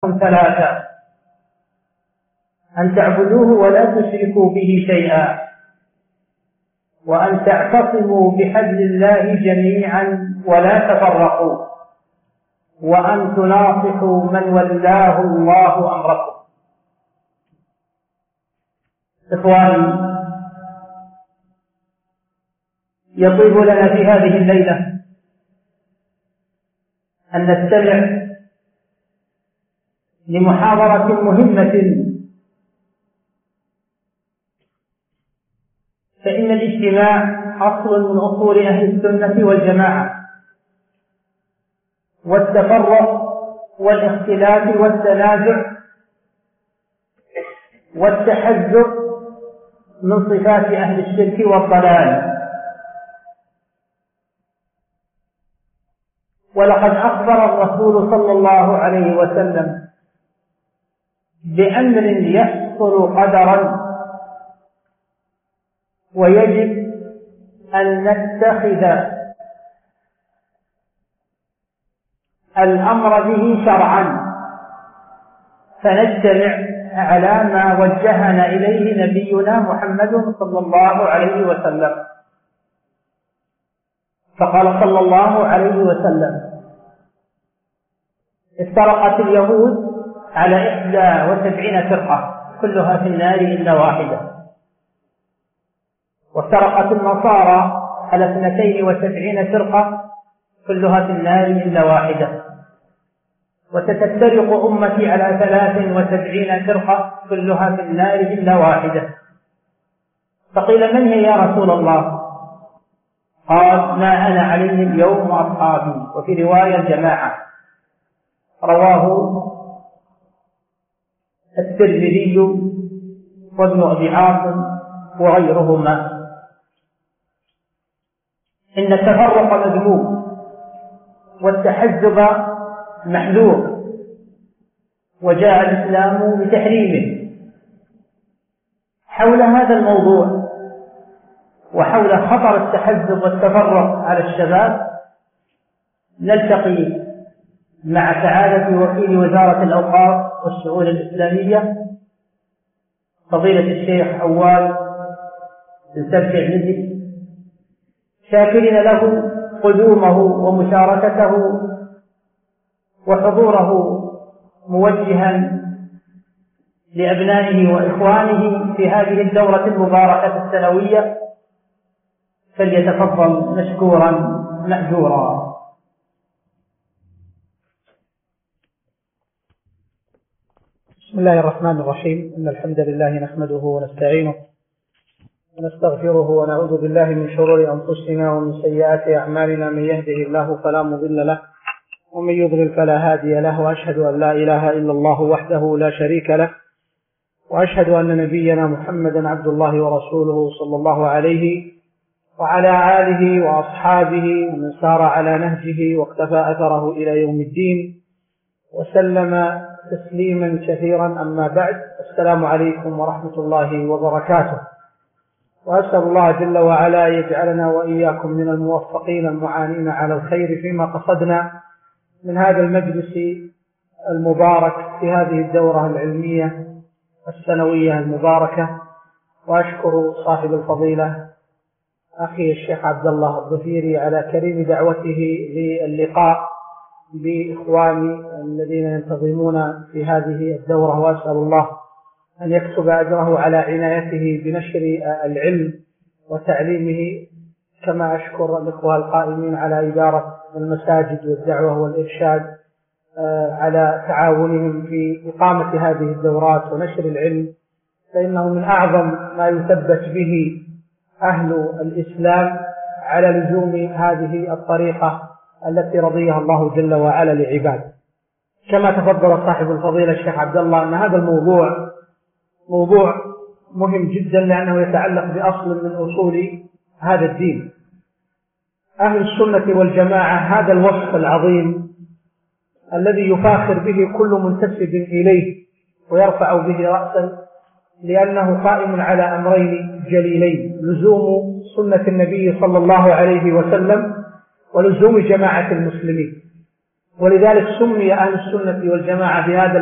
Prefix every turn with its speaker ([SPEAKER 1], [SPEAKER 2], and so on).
[SPEAKER 1] ثلاثة: أن تعبدوه ولا تشركوا به شيئا، وأن تعتصموا بحبل الله جميعا ولا تفرقوا، وأن تناصحوا من ولاه الله أمركم. إخواني، يطيب لنا في هذه الليلة أن نستمع لمحاضرة مهمة، فإن الاجتماع أصل من أصول أهل السنة والجماعة، والتفرق والاختلاف والتنازع والتحزب من صفات أهل الشرك والضلال. ولقد أخبر الرسول صلى الله عليه وسلم بأمر يحصل قدرا، ويجب أن نتخذ الأمر به شرعا، فنجتمع على ما وجهنا إليه نبينا محمد صلى الله عليه وسلم. فقال صلى الله عليه وسلم: افترقت اليهود على 71 فرقة كلها في النار إلا واحدة، وافترقت النصارى على 72 فرقة كلها في النار إلا واحدة، وستفترق أمتي على 73 فرقة كلها في النار إلا واحدة. فقيل: من هي يا رسول الله؟ قال: ما أنا عليه اليوم وأصحابي، وفي رواية الجماعة. رواه الترمذي وابن أبي عاصم وغيرهما. إن التفرق مذموم، والتحزب محذور، وجاء الإسلام بتحريمه. حول هذا الموضوع وحول خطر التحزب والتفرق على الشباب نلتقي مع سعادة وكيل وزارة الأوقاف والشؤون الإسلامية فضيلة الشيخ عواد بن سبع نجد، شاكرين له قدومه ومشاركته وحضوره، موجها لأبنائه وإخوانه في هذه الدورة المباركة السنوية، فليتفضل مشكورا مأجورا.
[SPEAKER 2] بسم الله الرحمن الرحيم. إن الحمد لله نحمده ونستعينه ونستغفره ونعوذ بالله من شرور أنفسنا ومن سيئات أعمالنا. من يهده الله فلا مضل له، ومن يضلل فلا هادي له، وأشهد أن لا إله إلا الله وحده لا شريك له، وأشهد أن نبينا محمدا عبد الله ورسوله صلى الله عليه وعلى آله وأصحابه ومن سار على نهجه واقتفى أثره إلى يوم الدين وسلم تسليما كثيرا. أما بعد، السلام عليكم ورحمة الله وبركاته. وأسأل الله جل وعلا يجعلنا وإياكم من الموفقين المعانين على الخير فيما قصدنا من هذا المجلس المبارك في هذه الدورة العلمية السنوية المباركة. وأشكر صاحب الفضيلة أخي الشيخ عبد الله الضفيري على كريم دعوته للقاء بإخواني الذين ينتظمون في هذه الدورة، وأسأل الله أن يكتب أجره على عنايته بنشر العلم وتعليمه، كما أشكر الإخوة القائمين على إدارة المساجد والدعوة والإرشاد على تعاونهم في إقامة هذه الدورات ونشر العلم، فإنه من أعظم ما يثبت به أهل الإسلام على لزوم هذه الطريقة التي رضيها الله جل وعلا لعباده. كما تفضل صاحب الفضيلة الشيخ عبد الله أن هذا الموضوع موضوع مهم جدا، لأنه يتعلق بأصل من أصول هذا الدين. أهل السنة والجماعة هذا الوصف العظيم الذي يفاخر به كل منتسب إليه ويرفع به رأسا، لأنه قائم على أمرين جليلين: لزوم سنة النبي صلى الله عليه وسلم ولزوم جماعة المسلمين. ولذلك سمي أهل السنة والجماعة بهذا